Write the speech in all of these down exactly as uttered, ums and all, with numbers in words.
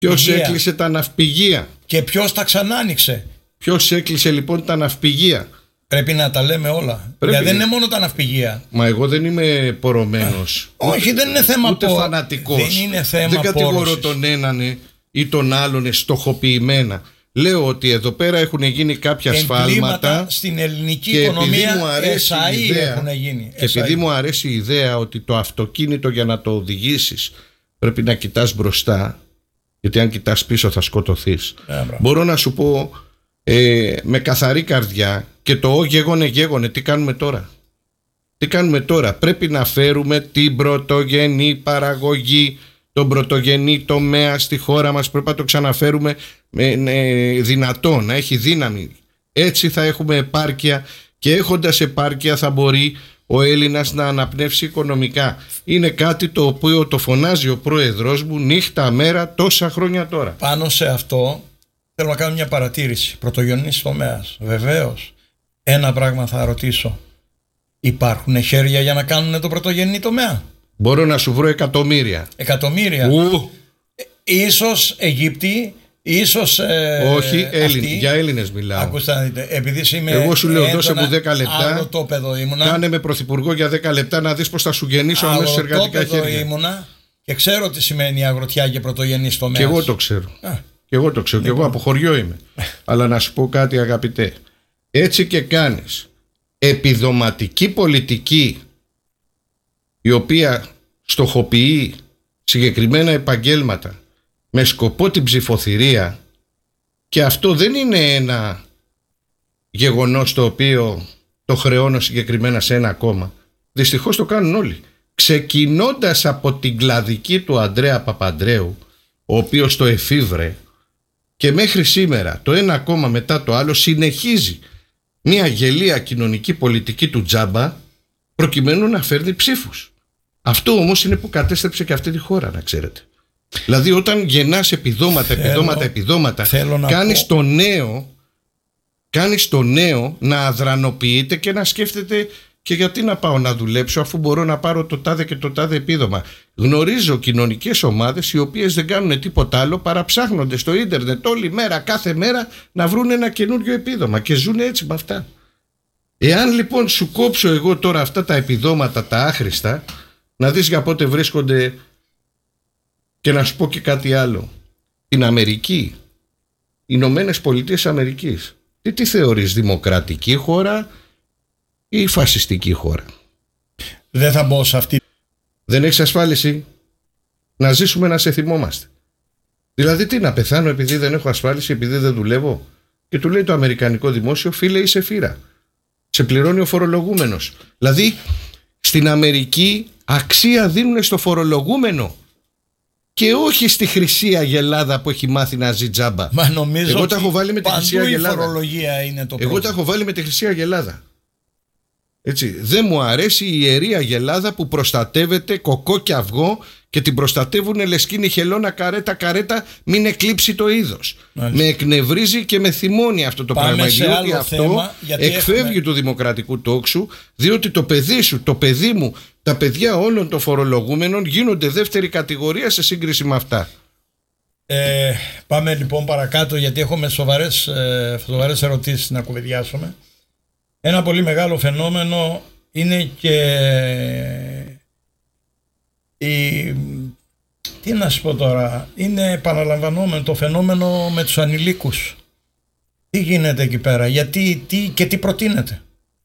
Ποιος έκλεισε τα ναυπηγεία? Και ποιος τα ξανά άνοιξε? Ποιος έκλεισε λοιπόν τα ναυπηγεία? Πρέπει να τα λέμε όλα. Πρέπει. Γιατί δεν είναι μόνο τα ναυπηγεία. Μα εγώ δεν είμαι πορωμένος. Όχι, δεν είναι θέμα ούτε πο... φανατικός. Δεν είναι θέμα Δεν κατηγορώ πόρωσης. τον έναν ή τον άλλον στοχοποιημένα. Λέω ότι εδώ πέρα έχουν γίνει κάποια σφάλματα στην ελληνική και οικονομία μου αρέσει η ιδέα, έχουν γίνει. Και επειδή μου αρέσει η ιδέα ότι το αυτοκίνητο για να το οδηγήσεις πρέπει να κοιτάς μπροστά, γιατί αν κοιτάς πίσω θα σκοτωθείς. Yeah, μπορώ να σου πω ε, με καθαρή καρδιά και το «Ω γέγονε γέγονε» τι κάνουμε τώρα? Τι κάνουμε τώρα? Πρέπει να φέρουμε την πρωτογενή παραγωγή, τον πρωτογενή τομέα στη χώρα μας. Πρέπει να το ξαναφέρουμε με, με, δυνατό, να έχει δύναμη. Έτσι θα έχουμε επάρκεια και έχοντας επάρκεια θα μπορεί ο Έλληνας να αναπνεύσει οικονομικά. Είναι κάτι το οποίο το φωνάζει ο πρόεδρος μου νύχτα μέρα τόσα χρόνια τώρα. Πάνω σε αυτό θέλω να κάνω μια παρατήρηση. Πρωτογενής τομέας. Βεβαίως, ένα πράγμα θα ρωτήσω. Υπάρχουν χέρια για να κάνουν το πρωτογενή τομέα? Μπορώ να σου βρω εκατομμύρια. Εκατομμύρια. Ου. Ίσως Αιγύπτιοι, ίσως ε, όχι, Έλλην, αυτοί. Για Έλληνες μιλάω. Ακούστε να δείτε, επειδή είμαι εγώ σου λέω έντονα, δώσε μου δέκα λεπτά. Αγροτόπεδο ήμουνα. Κάνε με πρωθυπουργό για δέκα λεπτά να δεις πως θα σου γεννήσω αμέσως εργατικά χέρια. Ήμουνα και ξέρω τι σημαίνει αγροτιά και πρωτογενής τομέας. Και εγώ το ξέρω. Α. Και εγώ το ξέρω. Λοιπόν. Και εγώ από χωριό είμαι. Αλλά να σου πω κάτι, αγαπητέ. Έτσι και κάνεις επιδοματική πολιτική η οποία στοχοποιεί συγκεκριμένα επαγγέλματα με σκοπό την ψηφοθυρία, και αυτό δεν είναι ένα γεγονός το οποίο το χρεώνω συγκεκριμένα σε ένα κόμμα. Δυστυχώς το κάνουν όλοι. Ξεκινώντας από την κλαδική του Ανδρέα Παπανδρέου, ο οποίος το εφήβρε, και μέχρι σήμερα το ένα κόμμα μετά το άλλο συνεχίζει μια γελία κοινωνική πολιτική του τζάμπα προκειμένου να φέρνει ψήφους. Αυτό όμως είναι που κατέστρεψε και αυτή τη χώρα, να ξέρετε. Δηλαδή όταν γεννάς επιδόματα, θέλω, επιδόματα, επιδόματα κάνεις το νέο κάνεις το νέο να αδρανοποιείται και να σκέφτεται και γιατί να πάω να δουλέψω αφού μπορώ να πάρω το τάδε και το τάδε επίδομα. Γνωρίζω κοινωνικές ομάδες οι οποίες δεν κάνουν τίποτα άλλο παρά ψάχνονται στο ίντερνετ όλη μέρα, κάθε μέρα να βρουν ένα καινούριο επίδομα και ζουν έτσι με αυτά. Εάν λοιπόν σου κόψω εγώ τώρα αυτά τα επιδόματα τα άχρηστα, να δεις για πότε βρίσκονται. Και να σου πω και κάτι άλλο. Την Αμερική, οι Ηνωμένες Πολιτείες Αμερικής, τι, τι θεωρείς, δημοκρατική χώρα ή φασιστική χώρα? Δεν θα μπω σε αυτή. Δεν έχεις ασφάλιση. Να ζήσουμε να σε θυμόμαστε. Δηλαδή τι, να πεθάνω επειδή δεν έχω ασφάλιση, επειδή δεν δουλεύω? Και του λέει το αμερικανικό δημόσιο, φίλε είσαι φύρα, σε πληρώνει ο φορολογούμενος. Δηλαδή στην Αμερική αξία δίνουν στο φορολογούμενο και όχι στη Χρυσή Αγελάδα που έχει μάθει να ζει τζάμπα. Μα νομίζω εγώ τα έχω βάλει με τη Χρυσή Αγελάδα. Η φορολογία είναι το εγώ τα έχω βάλει με τη Χρυσή Αγελάδα. Έτσι, δεν μου αρέσει η Ιερή Αγελάδα που προστατεύεται κοκό και αυγό και την προστατεύουν λεσκίνη χελώνα καρέτα καρέτα μην εκλείψει το είδος. Με εκνευρίζει και με θυμώνει αυτό το Πάμε πράγμα, διότι αυτό θέμα, εκφεύγει έχουμε... του δημοκρατικού τόξου, διότι το παιδί σου, το παιδί μου, τα παιδιά όλων των φορολογούμενων γίνονται δεύτερη κατηγορία σε σύγκριση με αυτά. Ε, πάμε λοιπόν παρακάτω, γιατί έχουμε σοβαρές, ε, σοβαρές ερωτήσεις να κουβεντιάσουμε. Ένα πολύ μεγάλο φαινόμενο είναι και η, τι να σου πω τώρα, είναι επαναλαμβανόμενο το φαινόμενο με τους ανηλίκους. Τι γίνεται εκεί πέρα, γιατί τι, και τι προτείνεται?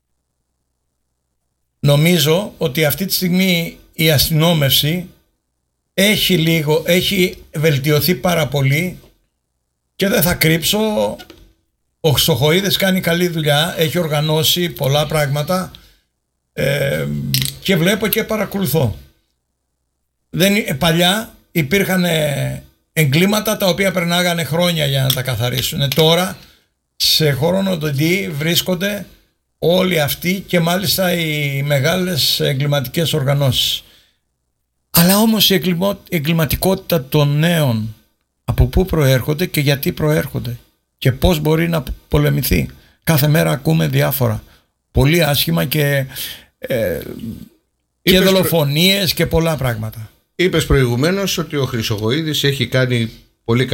Νομίζω ότι αυτή τη στιγμή η αστυνόμευση έχει λίγο, έχει βελτιωθεί πάρα πολύ και δεν θα κρύψω, ο Χρυσοχοΐδης κάνει καλή δουλειά, έχει οργανώσει πολλά πράγματα ε, και βλέπω και παρακολουθώ. Δεν, παλιά υπήρχαν εγκλήματα τα οποία περνάγανε χρόνια για να τα καθαρίσουν. Τώρα σε χρονοτοντή βρίσκονται όλοι αυτοί και μάλιστα οι μεγάλες εγκληματικές οργανώσεις. Αλλά όμως η εγκληματικότητα των νέων από πού προέρχονται και γιατί προέρχονται και πώς μπορεί να πολεμηθεί? Κάθε μέρα ακούμε διάφορα πολύ άσχημα και, ε, και δολοφονίες προ... και πολλά πράγματα. Είπες προηγουμένως ότι ο Χρυσοχοΐδης έχει κάνει πολύ